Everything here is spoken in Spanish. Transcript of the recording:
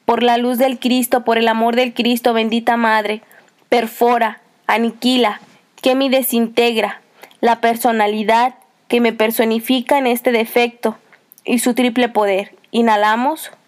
por la luz del Cristo, por el amor del Cristo, bendita Madre, perfora, aniquila, quema y desintegra la personalidad que me personifica en este defecto y su triple poder. Inhalamos.